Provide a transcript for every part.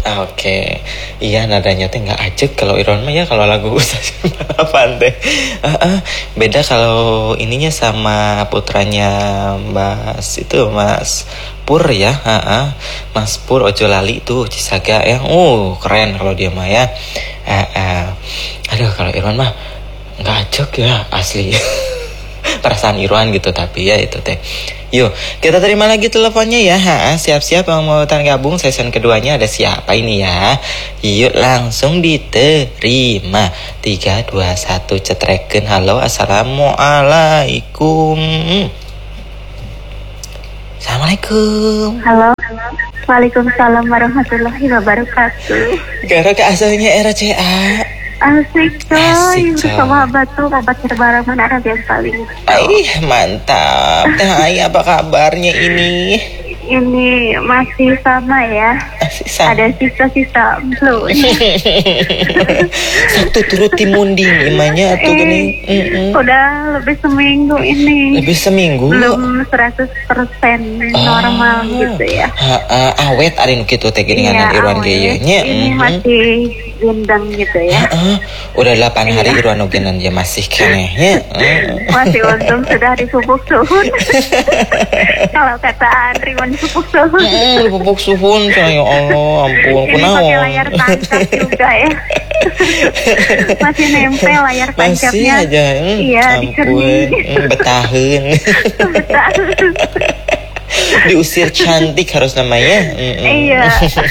Oke, iya nadanya teh nggak ajek kalau Irwan mah ya, kalau lagu Stasiun Balapan teh. Beda kalau ininya sama putranya Mas itu Mas Pur ya, Mas Pur Ojo Lali tuh Cisaga ya, keren kalau dia mah ya. Aduh kalau Irwan mah nggak ajek ya asli. Perasaan Irwan gitu tapi ya itu teh. Yuk, kita terima lagi teleponnya ya. Siap-siap yang mau gabung season keduanya ada siapa ini ya? Yuk langsung diterima. 3, 2, 1 cetreken. Halo, assalamualaikum. Assalamualaikum. Halo. Waalaikumsalam warahmatullahi wabarakatuh. Gara ke asalnya RCA. Asik coy, bersama Batu, obat herbal mana yang paling. Mantap. Apa kabarnya ini? Ini masih sama ya. Ada sisa-sisa flu. Satu turut timunding imanya atau gini. Udah lebih seminggu ini. Lebih seminggu. Belum 100% normal gitu ya. Awet ada nu kitu teh geuningan Irwan ge nya. Ini masih gendang gitu ya. Udah 8 hari Irwan ogenan dia masih keneh nya. Masih untung sudah dipupuk suhun. Kalau kata Andri dipupuk suhun. Dipupuk suhun ya Allah, ampun kunaon. Pakai layar tancap juga ya. Masih nempel layar tancapnya. Masih aja. Iya, ampun. Betaheun. Diusir cantik harus namanya. Iya.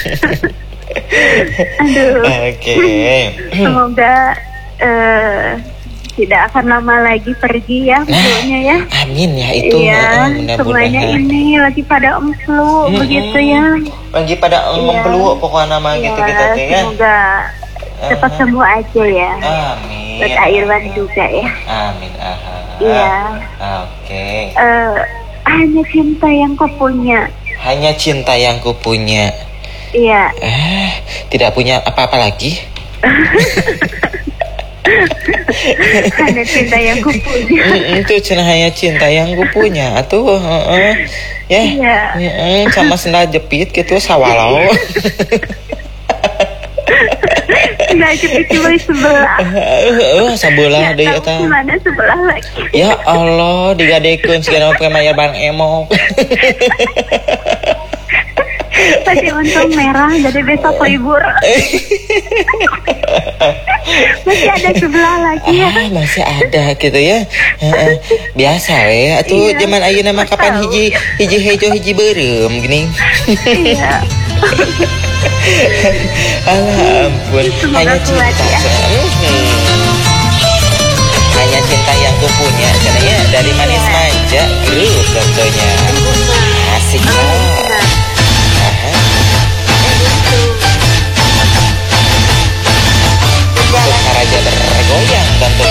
Aduh. Oke. Semoga tidak akan lama lagi pergi ya, flu-nya ya. Amin ya itu. Iya, semuanya ini lagi pada flu begitu ya. Lagi pada flu pokoknya nama gitu kita teh ya. Semoga cepat sembuh aja ya. Amin. Buat Irwan juga ya. Amin. Iya. Oke. Hanya cinta yang kau punya. Hanya cinta yang ku punya. Iya. Tidak punya apa-apa lagi. Hanya cinta yang ku punya. Itu hanya cinta yang ku punya. Atuh, ya. Iya. Sama sendal jepit gitu sawalau. Sendal jepit cuma sebelah. Sebelah deui eta. Mana sebelah lagi. Ya Allah, digadekeun segala pakai mayar barang emok. Tadi untung merah, jadi besok libur. Masih ada sebelah lagi ya. Masih ada gitu ya. Biasa we. Atuh zaman ayeuna mah kapan hiji hejo hiji beureum gini. Iya. Alah ampun. Hanya cinta. Hanya cinta yang ku punya. Caranya dari manis manja grup contohnya. Asik banget.